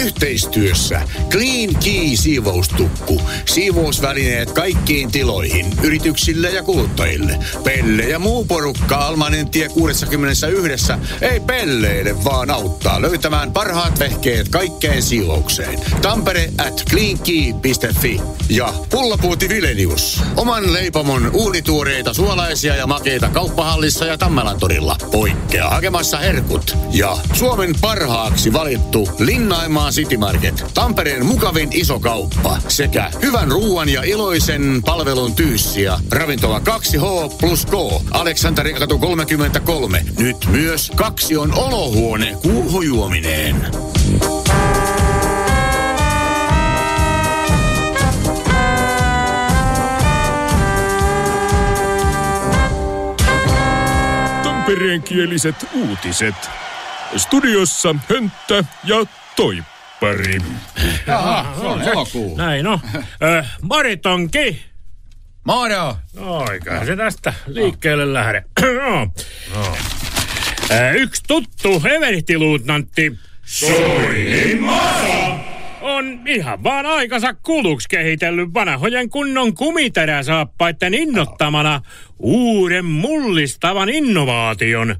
Yhteistyössä Clean Key siivoustukku. Siivousvälineet kaikkiin tiloihin, yrityksille ja kuluttajille. Pelle ja muu porukka Almanentie 61 ei pelleile, vaan auttaa löytämään parhaat vehkeet kaikkeen siivoukseen. Tampere at cleankey.fi ja Pullapuuti Vilenius. Oman leipomon uunituoreita suolaisia ja makeita Kauppahallissa ja Tammelan torilla. Poikkea hakemassa herkut. Ja Suomen parhaaksi valittu Linnaimaa City Market. Tampereen mukavin iso kauppa. Sekä hyvän ruuan ja iloisen palvelun tyyssiä. Ravintola 2H plus K. Aleksanterikatu 33. Nyt myös 2 on olohuone kuuhujuomineen. Tampereenkieliset uutiset. Studiossa Hönttä ja Toippari. Jaha, se on elokuu. Näin on. Maritonki. Moro. Eiköhän se tästä liikkeelle lähde. Yksi tuttu everstiluutnantti Soininmaa on ihan vaan aikansa kuluksi kehitellyt vanhojen kunnon kumiteräsaappaiden innottamana uuden mullistavan innovaation.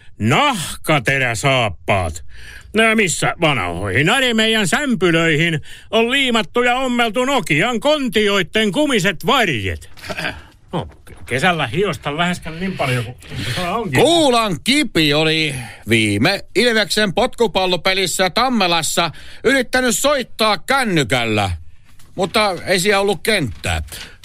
Nahkateräsaappaat. Missä vanhoihin meidän sämpylöihin on liimattu ja ommeltu Nokian kontioitten kumiset varjet. No, kesällä hiosta läheskään niin paljon kuin onkin. Kuulan Kipi oli viime Ilveksen potkupallopelissä Tammelassa yrittänyt soittaa kännykällä, mutta ei siellä ollut kenttää.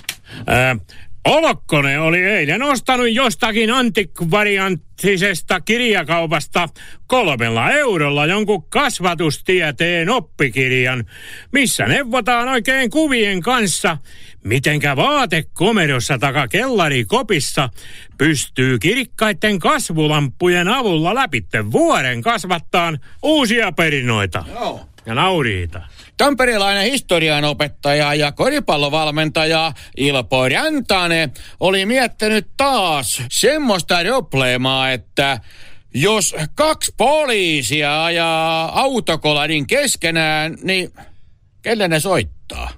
Olokkonen oli eilen ostanut jostakin antikvarianttisesta kirjakaupasta 3 eurolla jonkun kasvatustieteen oppikirjan, missä neuvotaan oikein kuvien kanssa, mitenkä vaatekomerossa taka kellarikopissa pystyy kirkkaiden kasvulamppujen avulla läpitte vuoren kasvattaan uusia perinoita. Joo. Ja nauriita. Tamperelainen historianopettaja ja koripallovalmentaja Ilpo Rantanen oli miettinyt taas semmoista probleemaa, että jos 2 poliisia ajaa autokolarin keskenään, niin kelle ne soittaa?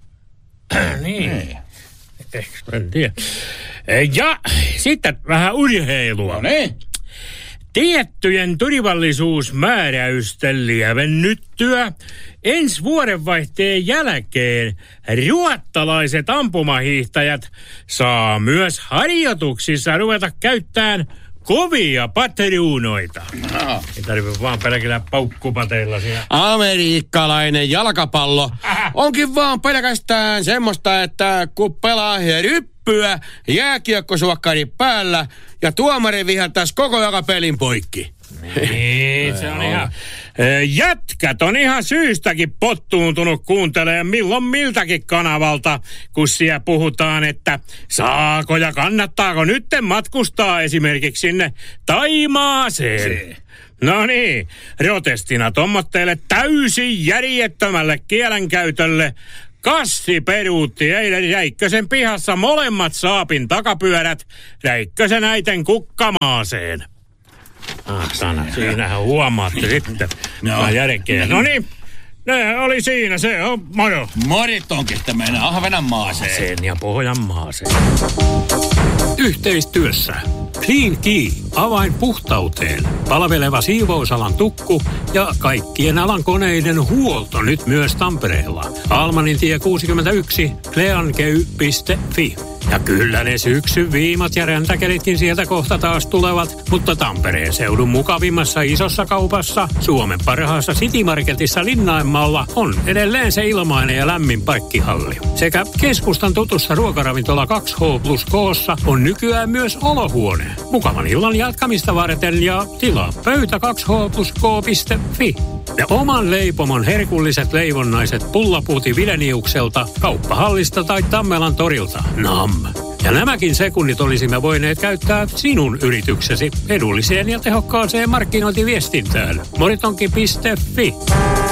Niin. En tiedä. Ja sitten vähän urheilua. No niin. Tiettyjen turvallisuusmääräysten lievennyttyä ensi vuodenvaihteen jälkeen ruottalaiset ampumahiihtäjät saa myös harjoituksissa ruveta käyttämään kovia patruunoita. No. Ei tarvitse vaan pelkillä paukkupateilla siellä. Amerikkalainen jalkapallo onkin vaan pelkästään semmoista, että kun pelaa ryppyä jääkiekkosuokkari päällä ja tuomari viheltäisi koko joka pelin poikki. Niin, se on ihan... Jätkät on ihan syystäkin pottuuntunut kuuntelemaan milloin miltäkin kanavalta, kun siellä puhutaan, että saako ja kannattaako nytten matkustaa esimerkiksi sinne Taimaaseen. No niin, protestina tommotteille täysin järjettömälle kielenkäytölle. Kassi peruutti eilen Räikkösen pihassa molemmat saapin takapyörät Räikkösen äiten kukkamaaseen. Sana, siinähän huomaatte sitten. No järkeä. No niin, ne oli siinä, se on moro. Moritonkin sitten mennään Ahvenanmaaseen. Sen ja Pohjanmaaseen. Yhteistyössä Clean Key, avain puhtauteen, palveleva siivousalan tukku ja kaikkien alan koneiden huolto nyt myös Tampereella. Almanintie 61, cleankey.fi. Ja kyllä ne syksyn viimat ja räntäkelitkin sieltä kohta taas tulevat, mutta Tampereen seudun mukavimmassa isossa kaupassa, Suomen parhaassa City Marketissa Linnainmaalla on edelleen se ilmainen ja lämmin parkkihalli. Sekä keskustan tutussa ruokaravintola 2H plus K:ssa on nykyään myös olohuone. Mukavan illan jatkamista varten ja tilaa pöytä 2H plus K.fi. Ja oman leipomon herkulliset leivonnaiset Pullapuuti Vileniukselta, Kauppahallista tai Tammelan torilta. Nam! Ja nämäkin sekunnit olisimme voineet käyttää sinun yrityksesi edulliseen ja tehokkaaseen markkinointiviestintään. Moritonki.fi